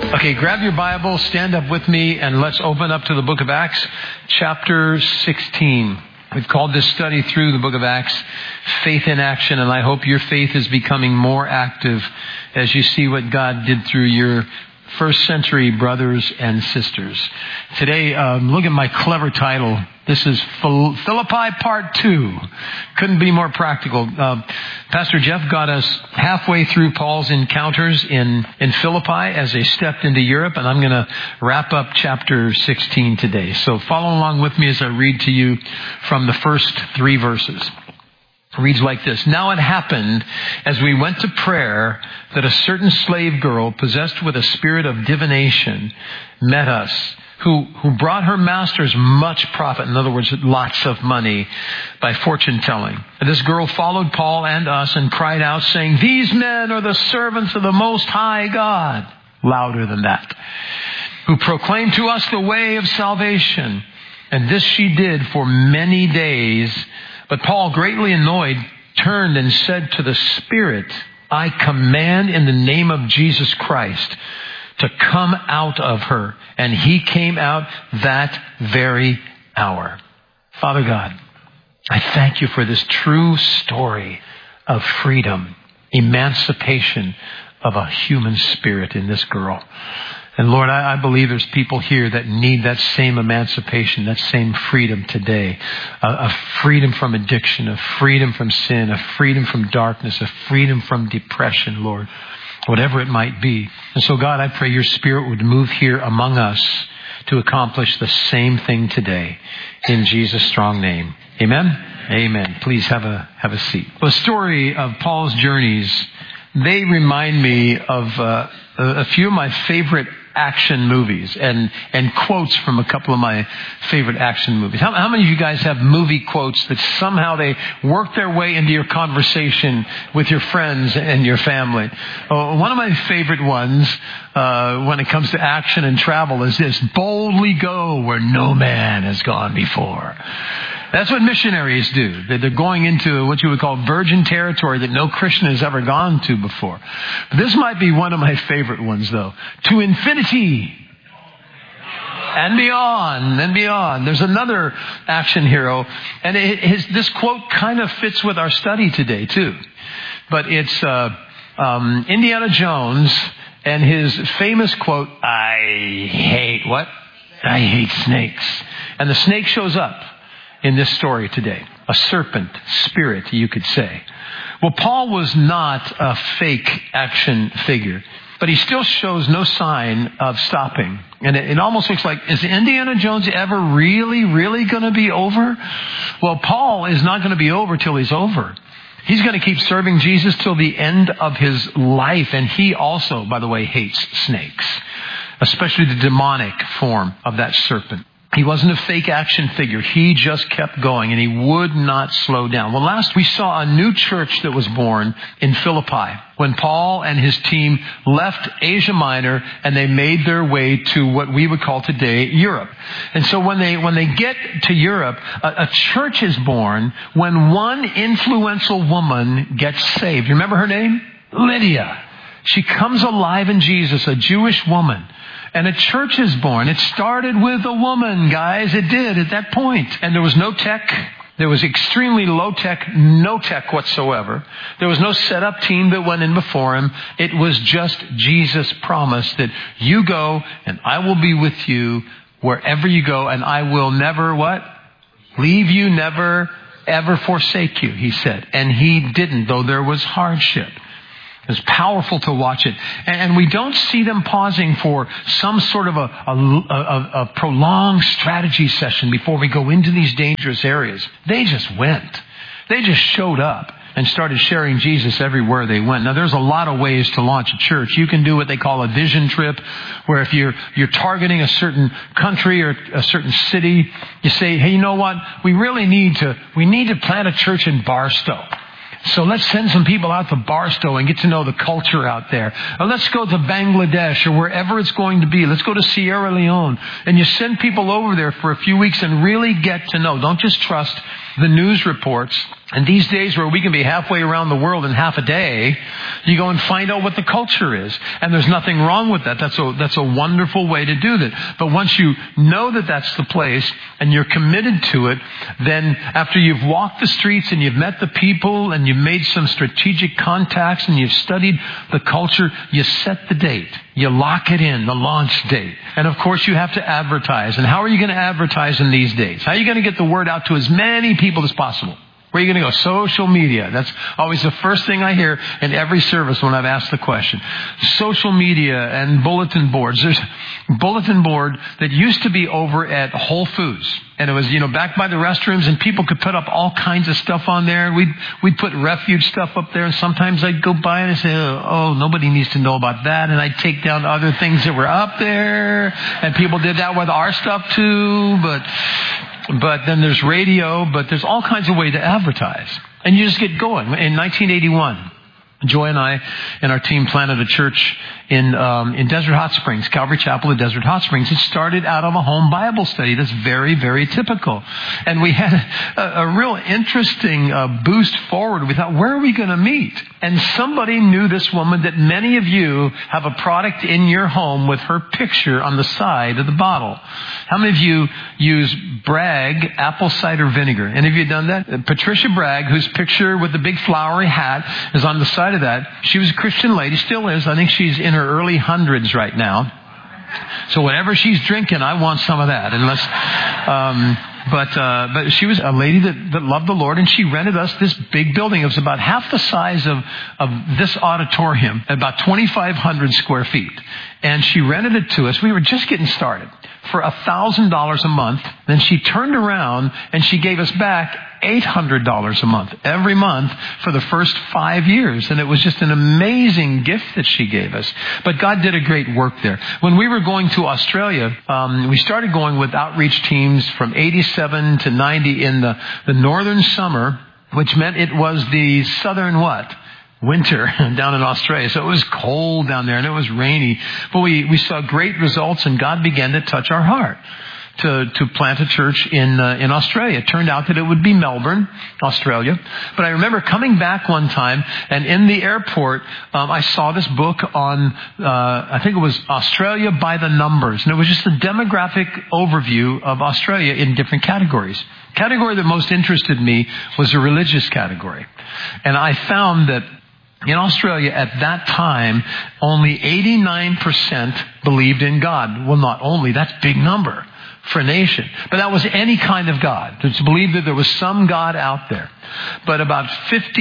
Okay, grab your Bible, stand up with me, and let's open up to the book of Acts, chapter 16. We've called this study through the book of Acts, Faith in Action, and I hope your faith is becoming more active as you see what God did through your first century brothers and sisters. Today, look at my clever title. This is Philippi Part 2. Couldn't be more practical. Pastor Jeff got us halfway through Paul's encounters in Philippi as they stepped into Europe, and I'm going to wrap up chapter 16 today. So follow along with me as I read to you from the first 3 verses. It reads like this. Now it happened, as we went to prayer, that a certain slave girl possessed with a spirit of divination met us, who brought her masters much profit, in other words, lots of money, by fortune telling. And this girl followed Paul and us and cried out, saying, "These men are the servants of the Most High God," louder than that, "who proclaim to us the way of salvation." And this she did for many days. But Paul, greatly annoyed, turned and said to the Spirit, "I command in the name of Jesus Christ to come out of her." And he came out that very hour. Father God, I thank you for this true story of freedom, emancipation of a human spirit in this girl. And Lord, I believe there's people here that need that same emancipation, that same freedom today. A freedom from addiction, a freedom from sin, a freedom from darkness, a freedom from depression, Lord. Whatever it might be. And so God, I pray your Spirit would move here among us to accomplish the same thing today. In Jesus' strong name. Amen? Amen. Please have a seat. The story of Paul's journeys, they remind me of a few of my favorite action movies and quotes from a couple of my favorite action movies. How many of you guys have movie quotes that somehow they work their way into your conversation with your friends and your family? One of my favorite ones when it comes to action and travel is this: boldly go where no man has gone before. That's what missionaries do. They're going into what you would call virgin territory that no Christian has ever gone to before. But this might be one of my favorite ones, though. To infinity and beyond and beyond. There's another action hero, and this quote kind of fits with our study today, too. But it's Indiana Jones and his famous quote, "I hate what? I hate snakes." And the snake shows up in this story today. A serpent spirit, you could say. Well, Paul was not a fake action figure, but he still shows no sign of stopping. And it almost looks like, is Indiana Jones ever really going to be over? Well, Paul is not going to be over till he's over. He's going to keep serving Jesus till the end of his life. And he also, by the way, hates snakes, especially the demonic form of that serpent. He wasn't a fake action figure. He just kept going, and he would not slow down. Well, last we saw a new church that was born in Philippi when Paul and his team left Asia Minor and they made their way to what we would call today Europe. And so when they get to Europe, a church is born when one influential woman gets saved. You remember her name? Lydia. She comes alive in Jesus, a Jewish woman. And a church is born. It started with a woman, guys. It did at that point. And there was no tech. There was extremely low tech, no tech whatsoever. There was no setup team that went in before him. It was just Jesus' promise that you go and I will be with you wherever you go, and I will never what? Leave you, never ever forsake you, he said. And he didn't, though there was hardship. It was powerful to watch it. And we don't see them pausing for some sort of a prolonged strategy session before we go into these dangerous areas. They just went. They just showed up and started sharing Jesus everywhere they went. Now, there's a lot of ways to launch a church. You can do what they call a vision trip, where if you're targeting a certain country or a certain city, you say, hey, you know what? We need to plant a church in Barstow. So let's send some people out to Barstow and get to know the culture out there. Or let's go to Bangladesh or wherever it's going to be. Let's go to Sierra Leone. And you send people over there for a few weeks and really get to know. Don't just trust the news reports And these days where we can be halfway around the world in half a day, you go and find out what the culture is. And there's nothing wrong with that. That's a wonderful way to do that. But once you know that that's the place and you're committed to it, then after you've walked the streets and you've met the people and you've made some strategic contacts and you've studied the culture, you set the date. You lock it in, the launch date. And of course you have to advertise. And how are you going to advertise in these days? How are you going to get the word out to as many people as possible? Where are you going to go? Social media. That's always the first thing I hear in every service when I've asked the question. Social media and bulletin boards. There's a bulletin board that used to be over at Whole Foods. And it was, back by the restrooms, and people could put up all kinds of stuff on there. We'd put refuge stuff up there, and sometimes I'd go by and I'd say, oh, nobody needs to know about that. And I'd take down other things that were up there. And people did that with our stuff too, But then there's radio, but there's all kinds of ways to advertise. And you just get going. In 1981, Joy and I and our team planted a church in Desert Hot Springs, Calvary Chapel of Desert Hot Springs. It started out of a home Bible study. That's very, very typical. And we had a real interesting boost forward. We thought, where are we going to meet? And somebody knew this woman that many of you have a product in your home with her picture on the side of the bottle. How many of you use Bragg apple cider vinegar? Any of you done that? Patricia Bragg, whose picture with the big flowery hat is on the side of that. She was a Christian lady, still is. I think she's in her early hundreds right now. So whatever she's drinking, I want some of that. But she was a lady that loved the Lord, and she rented us this big building. It was about half the size of this auditorium, about 2,500 square feet. And she rented it to us. We were just getting started for $1,000 a month. Then she turned around and she gave us back $800 a month every month for the first 5 years. And it was just an amazing gift that she gave us. But God did a great work there. When we were going to Australia, we started going with outreach teams from 87 to 90 in the northern summer, which meant it was the southern winter down in Australia. So it was cold down there and it was rainy. But we saw great results, and God began to touch our heart to plant a church in Australia. It turned out that it would be Melbourne, Australia. But I remember coming back one time, and in the airport, I saw this book on, I think it was Australia by the Numbers. And it was just a demographic overview of Australia in different categories. The category that most interested me was the religious category. And I found that in Australia at that time, only 89% believed in God. Well, not only, that's a big number for a nation. But that was any kind of God. It's believed that there was some God out there. But about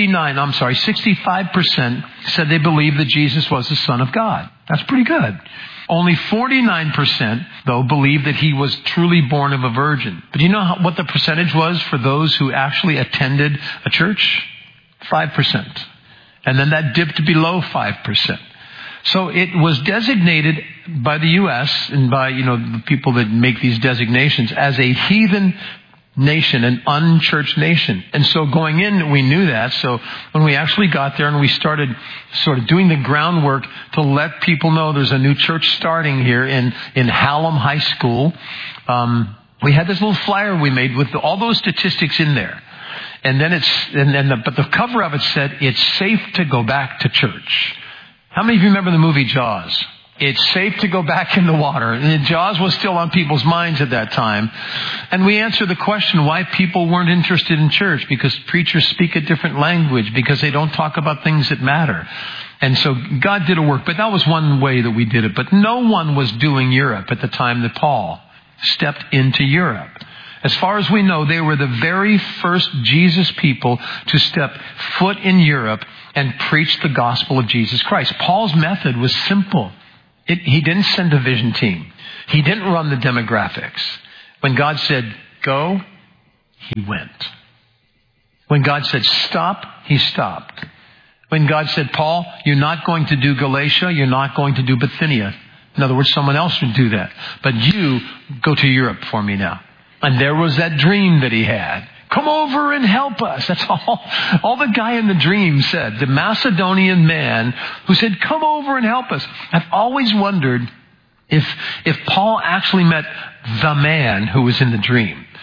65% said they believed that Jesus was the Son of God. That's pretty good. Only 49%, though, believed that he was truly born of a virgin. But do you know what the percentage was for those who actually attended a church? 5%. And then that dipped below 5%. So it was designated by the U.S. and by, the people that make these designations as a heathen nation, an unchurched nation. And so going in, we knew that. So when we actually got there and we started sort of doing the groundwork to let people know there's a new church starting here in Hallam High School, we had this little flyer we made with all those statistics in there. And then but the cover of it said, it's safe to go back to church. How many of you remember the movie Jaws? It's safe to go back in the water. And Jaws was still on people's minds at that time. And we answered the question why people weren't interested in church. Because preachers speak a different language. Because they don't talk about things that matter. And so God did a work. But that was one way that we did it. But no one was doing Europe at the time that Paul stepped into Europe. As far as we know, they were the very first Jesus people to step foot in Europe and preach the gospel of Jesus Christ. Paul's method was simple. He didn't send a vision team. He didn't run the demographics. When God said, go, he went. When God said, stop, he stopped. When God said, Paul, you're not going to do Galatia, you're not going to do Bithynia. In other words, someone else would do that. But you go to Europe for me now. And there was that dream that he had. Come over and help us. That's all the guy in the dream said. The Macedonian man who said, come over and help us. I've always wondered if Paul actually met the man who was in the dream.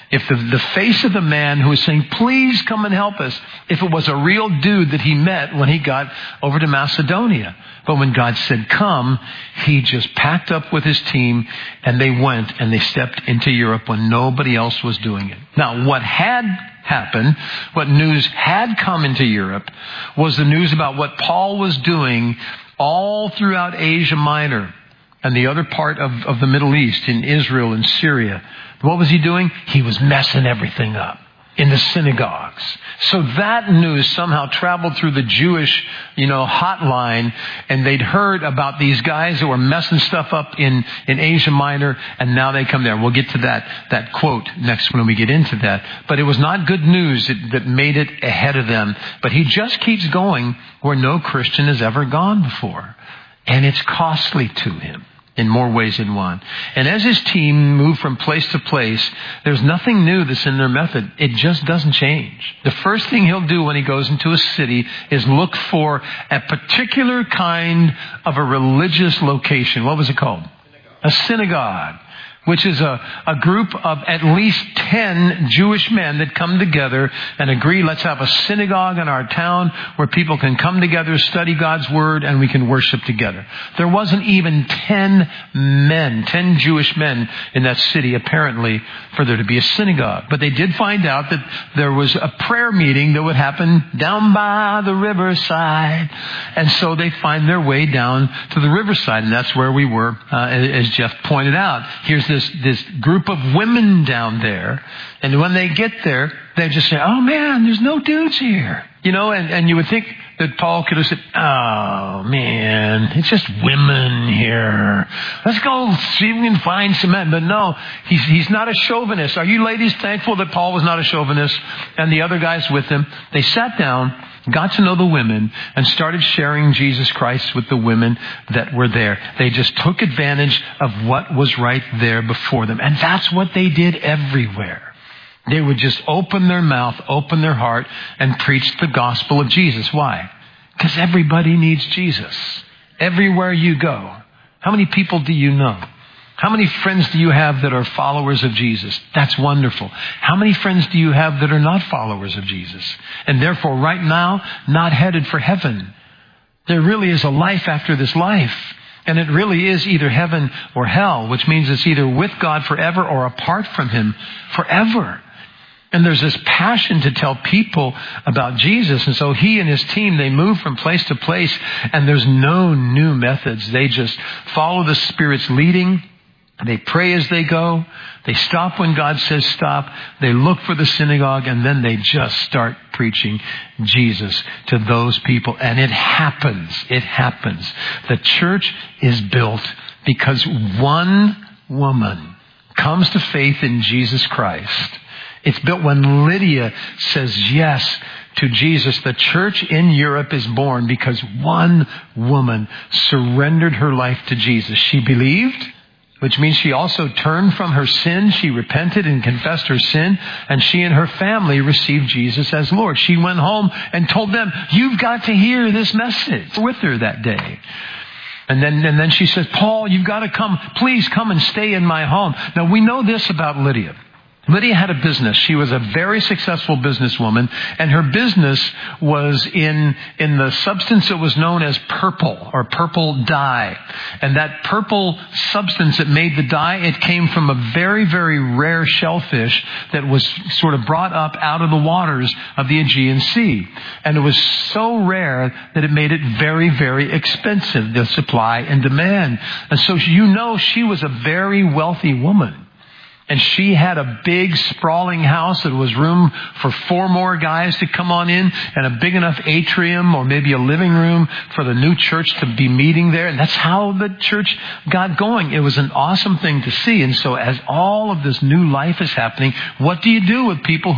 If the face of the man who was saying, please come and help us, if it was a real dude that he met when he got over to Macedonia. But when God said come, he just packed up with his team and they went and they stepped into Europe when nobody else was doing it. Now, what had happened, what news had come into Europe, was the news about what Paul was doing all throughout Asia Minor and the other part of the Middle East, in Israel and Syria. What was he doing? He was messing everything up in the synagogues. So that news somehow traveled through the Jewish, hotline, and they'd heard about these guys that were messing stuff up in Asia Minor, and now they come there. We'll get to that quote next when we get into that. But it was not good news that made it ahead of them. But he just keeps going where no Christian has ever gone before. And it's costly to him in more ways than one. And as his team moved from place to place, there's nothing new that's in their method. It just doesn't change. The first thing he'll do when he goes into a city is look for a particular kind of a religious location. What was it called? A synagogue, which is a group of at least 10 Jewish men that come together and agree, let's have a synagogue in our town where people can come together, study God's Word, and we can worship together. There wasn't even 10 Jewish men in that city, apparently, for there to be a synagogue. But they did find out that there was a prayer meeting that would happen down by the riverside. And so they find their way down to the riverside, and that's where we were, as Jeff pointed out. Here's this group of women down there, and when they get there, they just say, oh man, there's no dudes here. And you would think that Paul could have said, oh man, it's just women here. Let's go see if we can find some men. But no, he's not a chauvinist. Are you ladies thankful that Paul was not a chauvinist and the other guys with him? They sat down, got to know the women, and started sharing Jesus Christ with the women that were there. They just took advantage of what was right there before them. And that's what they did everywhere. They would just open their mouth, open their heart, and preach the gospel of Jesus. Why? Because everybody needs Jesus. Everywhere you go. How many people do you know? How many friends do you have that are followers of Jesus? That's wonderful. How many friends do you have that are not followers of Jesus? And therefore, right now, not headed for heaven. There really is a life after this life. And it really is either heaven or hell, which means it's either with God forever or apart from Him forever. And there's this passion to tell people about Jesus. And so he and his team, they move from place to place, and there's no new methods. They just follow the Spirit's leading. They pray as they go. They stop when God says stop. They look for the synagogue, and then they just start preaching Jesus to those people. And it happens. It happens. The church is built because one woman comes to faith in Jesus Christ. It's built when Lydia says yes to Jesus. The church in Europe is born because one woman surrendered her life to Jesus. She believed, which means she also turned from her sin. She repented and confessed her sin, and she and her family received Jesus as Lord. She went home and told them, you've got to hear this message. With her that day. And then she says, Paul, you've got to come. Please come and stay in my home. Now we know this about Lydia. Lydia had a business. She was a very successful businesswoman, and her business was in the substance that was known as purple or purple dye. And that purple substance that made the dye, it came from a very, very rare shellfish that was sort of brought up out of the waters of the Aegean Sea. And it was so rare that it made it very, very expensive, the supply and demand. And so she was a very wealthy woman. And she had a big sprawling house that was room for 4 more guys to come on in, and a big enough atrium or maybe a living room for the new church to be meeting there. And that's how the church got going. It was an awesome thing to see. And so as all of this new life is happening, what do you do with people